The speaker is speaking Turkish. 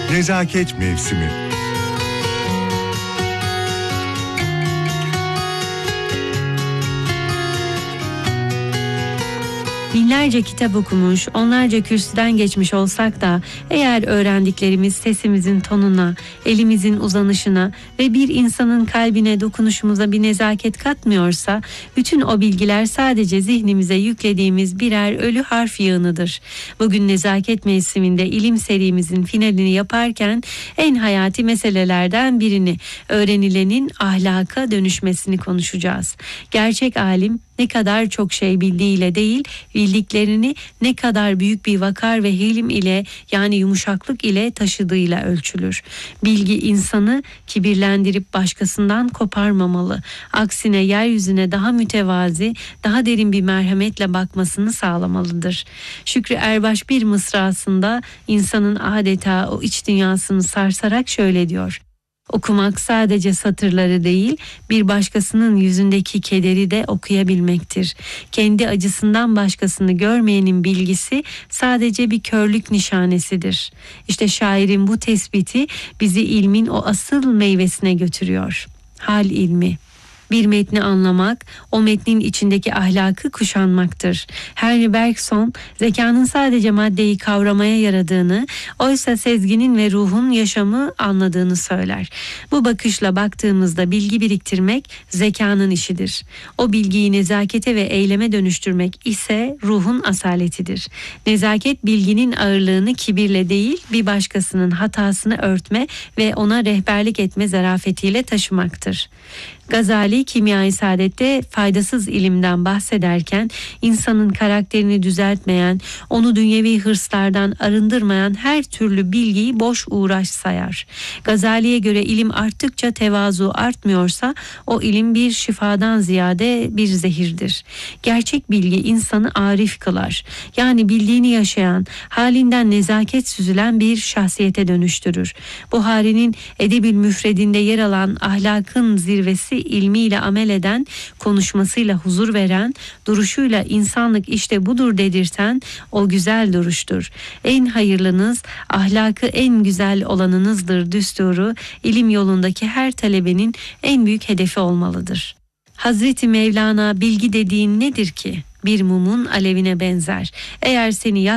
Nezaket mevsimi. Binlerce kitap okumuş, onlarca kürsüden geçmiş olsak da eğer öğrendiklerimiz sesimizin tonuna, elimizin uzanışına ve bir insanın kalbine dokunuşumuza bir nezaket katmıyorsa, bütün o bilgiler sadece zihnimize yüklediğimiz birer ölü harf yığınıdır. Bugün nezaket mevsiminde ilim serimizin finalini yaparken en hayati meselelerden birini, öğrenilenin ahlaka dönüşmesini konuşacağız. Gerçek alim ne kadar çok şey bildiğiyle değil, bildiklerini ne kadar büyük bir vakar ve hilim ile, yani yumuşaklık ile taşıdığıyla ölçülür. Bilgi insanı kibirlendirip başkasından koparmamalı. Aksine yeryüzüne daha mütevazi, daha derin bir merhametle bakmasını sağlamalıdır. Şükrü Erbaş bir mısrasında insanın adeta o iç dünyasını sarsarak şöyle diyor: okumak sadece satırları değil, bir başkasının yüzündeki kederi de okuyabilmektir. Kendi acısından başkasını görmeyenin bilgisi sadece bir körlük nişanesidir. İşte şairin bu tespiti bizi ilmin o asıl meyvesine götürüyor. Hal ilmi. Bir metni anlamak, o metnin içindeki ahlakı kuşanmaktır. Henry Bergson, zekanın sadece maddeyi kavramaya yaradığını, oysa sezginin ve ruhun yaşamı anladığını söyler. Bu bakışla baktığımızda bilgi biriktirmek zekanın işidir. O bilgiyi nezakete ve eyleme dönüştürmek ise ruhun asaletidir. Nezaket, bilginin ağırlığını kibirle değil, bir başkasının hatasını örtme ve ona rehberlik etme zarafetiyle taşımaktır. Gazali Kimya-i Saadet'te faydasız ilimden bahsederken insanın karakterini düzeltmeyen, onu dünyevi hırslardan arındırmayan her türlü bilgiyi boş uğraş sayar. Gazali'ye göre ilim arttıkça tevazu artmıyorsa o ilim bir şifadan ziyade bir zehirdir. Gerçek bilgi insanı arif kılar. Yani bildiğini yaşayan, halinden nezaket süzülen bir şahsiyete dönüştürür. Buhari'nin Edeb-ül Müfredinde yer alan ahlakın zirvesi ilmiyle amel eden, konuşmasıyla huzur veren, duruşuyla insanlık işte budur dedirten o güzel duruştur. En hayırlınız, ahlakı en güzel olanınızdır düsturu, ilim yolundaki her talebenin en büyük hedefi olmalıdır. Hazreti Mevlana, bilgi dediğin nedir ki? Bir mumun alevine benzer. Eğer seni